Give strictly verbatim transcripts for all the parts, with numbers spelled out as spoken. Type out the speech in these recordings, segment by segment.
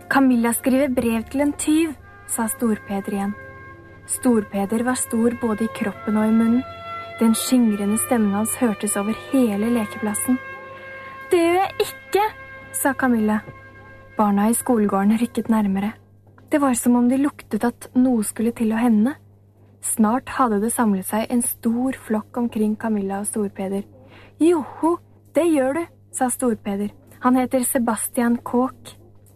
Camilla skriver brev til en tyv, sa Storpeder igjen. Storpeder var stor både i kroppen og i munnen. Den skingrende stemmen hans hørtes over hele lekeplassen. Det gjør jeg ikke, sa Camilla. Barna i skolegården rykket nærmere. Det var som om de luktet at noe skulle til å hende. Snart hadde det samlet seg en stor flokk omkring Camilla og Storpeder. Joho, det gjør du, sa Storpeder. Han heter Sebastian Kåk.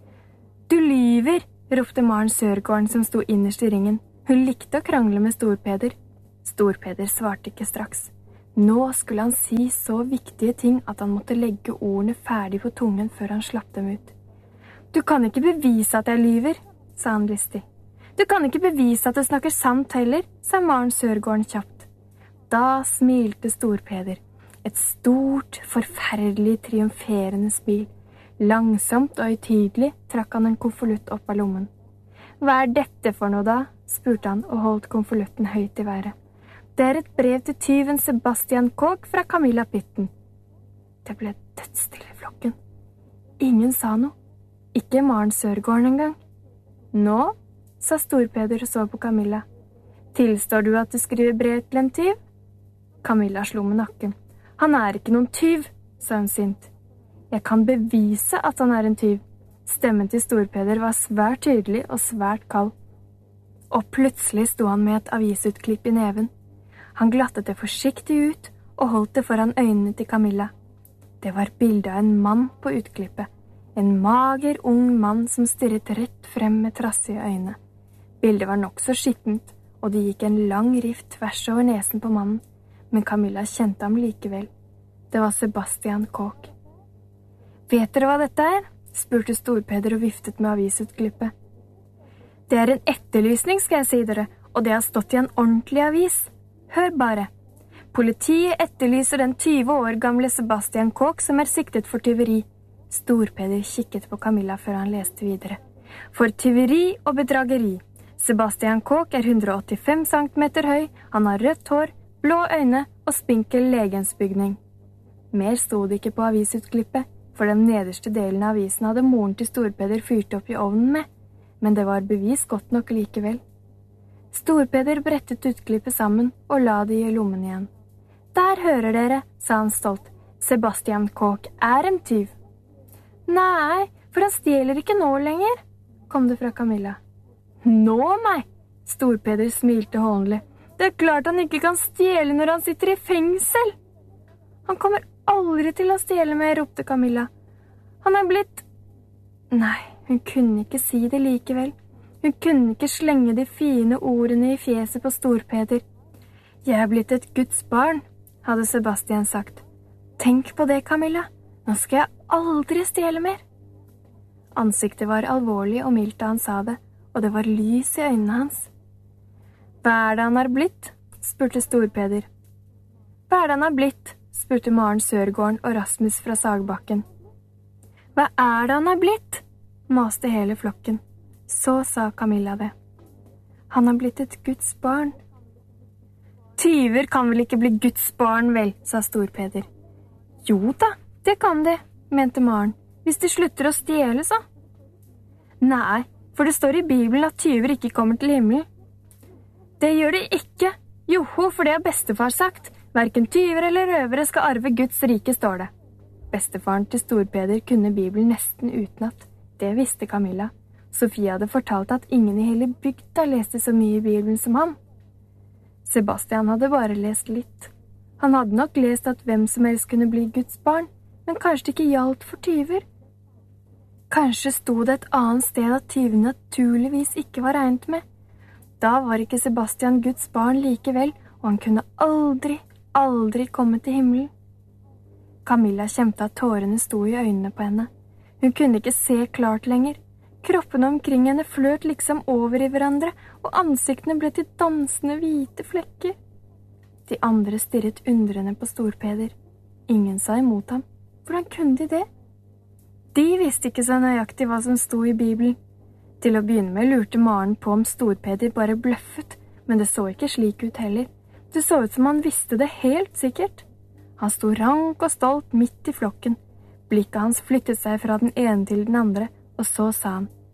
Du lyver, ropte Maren Sørgården som sto innerst i ringen. Hun likte å krangle med Storpeder. Storpeder svarte ikke straks. Nå skulle han si så viktige ting at han måtte legge ordene ferdig på tungen før han slapp dem ut. Du kan ikke bevise at jeg lyver, sa han lystig. Du kan ikke bevise at du snakker sant heller, sa Maren Sørgården kjapt. Da smilte Storpeder. Et stort, forferdelig triumferende smil. Langsomt og høytidelig trakk han en konvolutt opp av lommen. Hva er dette for noe da? Spurte han og holdt konvolutten høyt i været. Det er et brev til tyven Sebastian Kåk fra Camilla Pitten. Det ble dødsstille i flokken. Ingen sa noe. Ikke Maren Sørgården engang. Nå, sa Storpeder og så på Camilla. Tilstår du at du skriver brev til en tyv? Camilla slo med nakken. Han er ikke noen tyv, sa hun sint. Jeg kan bevise at han er en tyv. Stemmen til Storpeder var svært tydelig og svært kald. Og plutselig sto han med et avisutklipp i neven. Han glattet det forsiktig ut og holdt det foran øynene til Camilla. Det var bildet av en mann på utklippet. En mager, ung mann som stirret rett frem med trassige øyne. Bildet var nok så skittent, og det gikk en lang rift tvers over nesen på mannen. Men Camilla kjente ham likevel. Det var Sebastian Kåk. Vet dere hva dette er? Spurte Storpeder og viftet med avisutklippet. Det er en etterlysning, skal jeg si dere, og det har stått i en ordentlig avis. Hør bare. Politiet etterlyser den tyve år gamle Sebastian Kåk som er siktet for tyveri. Storpeder kikket på Camilla før han leste videre. For tyveri og bedrageri. Sebastian Kåk er hundre og åttifem centimeter høy, han har rødt hår, blå øyne og spinkel legensbygning. Mer stod det ikke på avisutklippet, for den nederste delen av avisen hadde moren til Storpeder fyrt opp i ovnen med, men det var bevis godt nok likevel. Storpeder brettet utklippet sammen og la det i lommen igjen. Der hører dere, sa han stolt. Sebastian Kåk er en tyv. Nei, for han stjeler ikke nå lenger, kom det fra Camilla. Nå, nei, Storpeder smilte hånlig. Det er klart han ikke kan stjele når han sitter i fengsel. Han kommer aldri til å stjele mer, ropte Camilla. Han er blitt... Nei, hun kunne ikke si det likevel. Hun kunne ikke slenge de fine ordene i fjeset på Storpeder. Jeg er blitt et Guds barn, hadde Sebastian sagt. Tenk på det, Camilla. Nå skal jeg aldri stjele mer. Ansiktet var alvorlig og mildt da han sa det, og det var lys i øynene hans. Hva er det han har blitt? Spurte Storpeder. Hva er det han har blitt? Spurte Maren Sørgården og Rasmus fra Sagbakken. Hva er det han har blitt? Maste hele flokken. Så sa Camilla det. Han har blitt et Guds barn. Tyver kan vel ikke bli Guds barn vel, sa Storpeder. Jo da, det kan de, mente Maren. Hvis de slutter å stjele så. Nei, for det står i Bibelen at tyver ikke kommer til himmelen. Det gjør de ikke. Joho, for det har bestefar sagt. Hverken tyver eller røvere skal arve Guds rike, står det. Bestefaren til Storpeder kunne Bibelen nesten utenat. Det visste Camilla. Sofie hadde fortalt at ingen i hele bygda leste så mye i Bibelen som han. Sebastian hadde bare lest litt. Han hadde nok lest at hvem som helst kunne bli Guds barn, men kanskje det ikke gjaldt for tyver. Kanskje sto det et annet sted at tyvene naturligvis ikke var regnet med. Da var ikke Sebastian Guds barn likevel, og han kunne aldri, aldri komme til himmelen. Camilla kjente at tårene sto i øynene på henne. Hun kunne ikke se klart lenger. Kroppene omkring henne fløt liksom over i hverandre, og ansiktene ble til dansende hvite flekker. De andre stirret undrende på Storpeder. Ingen sa imot ham. Hvordan kunne de det? De visste ikke så nøyaktig hva som sto i Bibelen. Til å begynne med lurte Maren på om Storpeder bare bløffet, men det så ikke slik ut heller. Det så ut som han visste det helt sikkert. Han sto rank og stolt midt i flokken. Blikket hans flyttet seg fra den ene til den andre, og så sa han,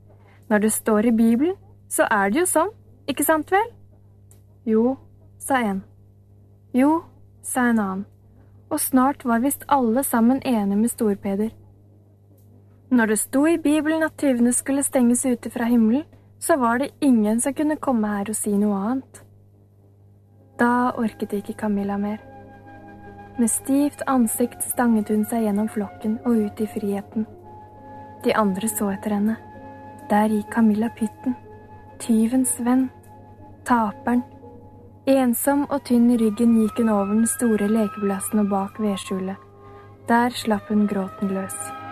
Når det står i Bibelen, så er det jo sånn, ikke sant vel? Jo, sa en. Jo, sa en annen. Og snart var visst alle sammen enige med Storpeder. Når det sto i Bibelen at tyvene skulle stenges ute fra himmelen, så var det ingen som kunne komme her og si noe annet. Da orket ikke Camilla mer. Med stivt ansikt stanget hun seg gjennom flokken og ut i friheten. De andre så etter henne. Der gikk Camilla Pytten, tyvens venn, taperen. Ensom og tynn i ryggen gikk hun over den store lekeplassen og bak vedskjulet. Der slapp hun gråten løs.